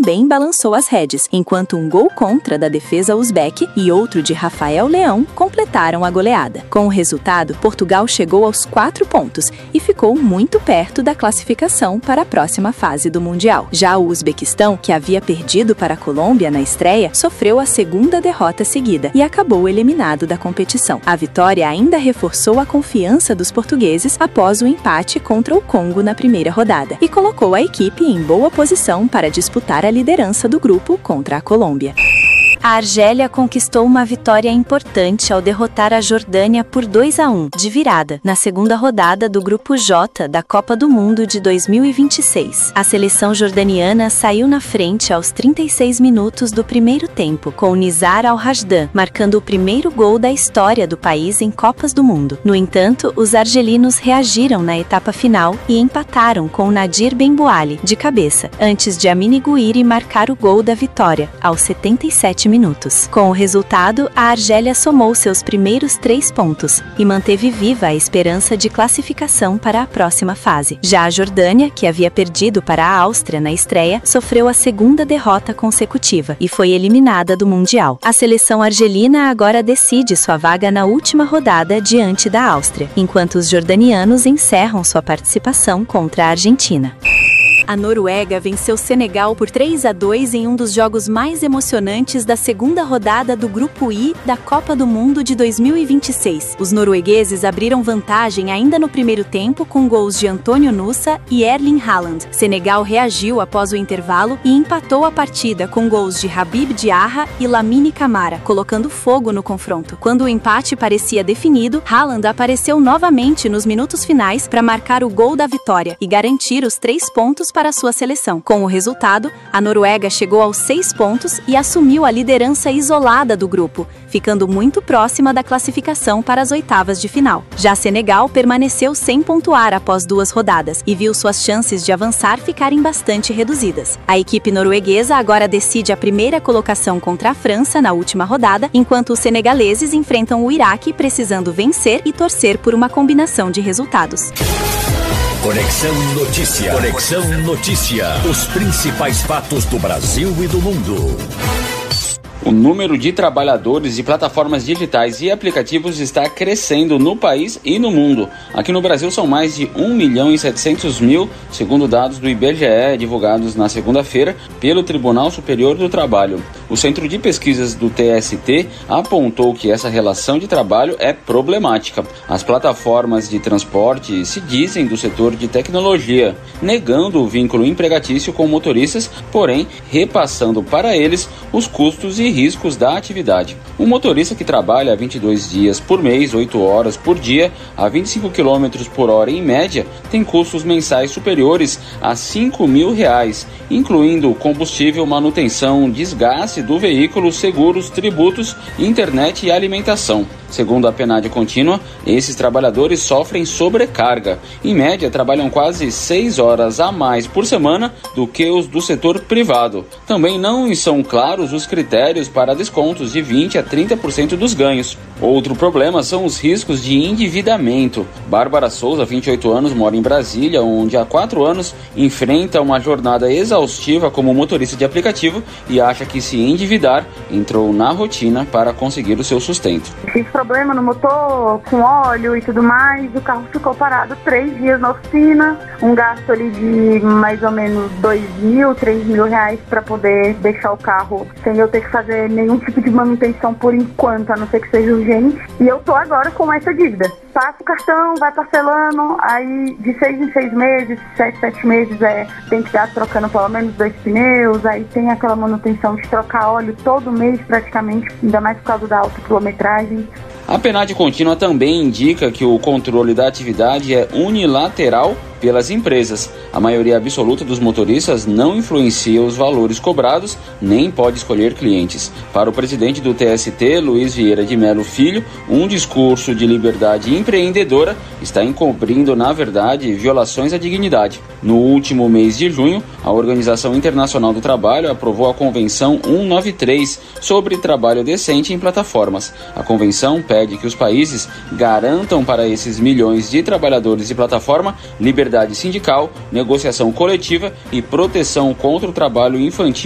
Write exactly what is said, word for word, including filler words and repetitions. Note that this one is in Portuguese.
também balançou as redes, enquanto um gol contra da defesa uzbeque e outro de Rafael Leão completaram a goleada. Com o resultado, Portugal chegou aos quatro pontos e ficou muito perto da classificação para a próxima fase do Mundial. Já o Uzbequistão, que havia perdido para a Colômbia na estreia, sofreu a segunda derrota seguida e acabou eliminado da competição. A vitória ainda reforçou a confiança dos portugueses após o empate contra o Congo na primeira rodada e colocou a equipe em boa posição para disputar a liderança do grupo contra a Colômbia. A Argélia conquistou uma vitória importante ao derrotar a Jordânia por dois a um, de virada, na segunda rodada do Grupo J da Copa do Mundo de dois mil e vinte e seis. A seleção jordaniana saiu na frente aos trinta e seis minutos do primeiro tempo, com Nizar Al-Rajdan marcando o primeiro gol da história do país em Copas do Mundo. No entanto, os argelinos reagiram na etapa final e empataram com Nadir Ben-Bouali, de cabeça, antes de Amine Gouiri marcar o gol da vitória, aos setenta e sete minutos. Com o resultado, a Argélia somou seus primeiros três pontos e manteve viva a esperança de classificação para a próxima fase. Já a Jordânia, que havia perdido para a Áustria na estreia, sofreu a segunda derrota consecutiva e foi eliminada do Mundial. A seleção argelina agora decide sua vaga na última rodada diante da Áustria, enquanto os jordanianos encerram sua participação contra a Argentina. A Noruega venceu Senegal por três a dois em um dos jogos mais emocionantes da segunda rodada do Grupo I da Copa do Mundo de dois mil e vinte e seis. Os noruegueses abriram vantagem ainda no primeiro tempo com gols de Antonio Nusa e Erling Haaland. Senegal reagiu após o intervalo e empatou a partida com gols de Habib Diarra e Lamine Camara, colocando fogo no confronto. Quando o empate parecia definido, Haaland apareceu novamente nos minutos finais para marcar o gol da vitória e garantir os três pontos para a sua seleção. Com o resultado, a Noruega chegou aos seis pontos e assumiu a liderança isolada do grupo, ficando muito próxima da classificação para as oitavas de final. Já Senegal permaneceu sem pontuar após duas rodadas e viu suas chances de avançar ficarem bastante reduzidas. A equipe norueguesa agora decide a primeira colocação contra a França na última rodada, enquanto os senegaleses enfrentam o Iraque precisando vencer e torcer por uma combinação de resultados. Conexão Notícia. Conexão Notícia. Os principais fatos do Brasil e do mundo. O número de trabalhadores de plataformas digitais e aplicativos está crescendo no país e no mundo. Aqui no Brasil são mais de um milhão e setecentos mil, segundo dados do I B G E, divulgados na segunda-feira pelo Tribunal Superior do Trabalho. O Centro de Pesquisas do T S T apontou que essa relação de trabalho é problemática. As plataformas de transporte se dizem do setor de tecnologia, negando o vínculo empregatício com motoristas, porém repassando para eles os custos e riscos da atividade. Um motorista que trabalha vinte e dois dias por mês, oito horas por dia, a vinte e cinco quilômetros por hora em média, tem custos mensais superiores a cinco mil reais, incluindo combustível, manutenção, desgaste do veículo, seguros, tributos, internet e alimentação. Segundo a PNAD contínua, esses trabalhadores sofrem sobrecarga. Em média, trabalham quase seis horas a mais por semana do que os do setor privado. Também não são claros os critérios para descontos de vinte a trinta por cento dos ganhos. Outro problema são os riscos de endividamento. Bárbara Souza, vinte e oito anos, mora em Brasília, onde há quatro anos enfrenta uma jornada exaustiva como motorista de aplicativo e acha que se endividar entrou na rotina para conseguir o seu sustento. Tive problema no motor, com óleo e tudo mais, o carro ficou parado três dias na oficina, um gasto ali de mais ou menos dois mil, três mil reais para poder deixar o carro sem eu ter que fazer nenhum tipo de manutenção por enquanto, a não ser que seja urgente. E eu tô agora com essa dívida. Passa o cartão, vai parcelando, aí de seis em seis meses, sete, sete meses é, tem que estar trocando pelo menos dois pneus, aí tem aquela manutenção de trocar óleo todo mês praticamente, ainda mais por causa da alta quilometragem. A PNAD contínua também indica que o controle da atividade é unilateral pelas empresas. A maioria absoluta dos motoristas não influencia os valores cobrados, nem pode escolher clientes. Para o presidente do T S T, Luiz Vieira de Mello Filho, um discurso de liberdade empreendedora está encobrindo, na verdade, violações à dignidade. No último mês de junho, a Organização Internacional do Trabalho aprovou a Convenção cento e noventa e três sobre trabalho decente em plataformas. A convenção pede que os países garantam para esses milhões de trabalhadores de plataforma liberdade sindical, negociação coletiva e proteção contra o trabalho infantil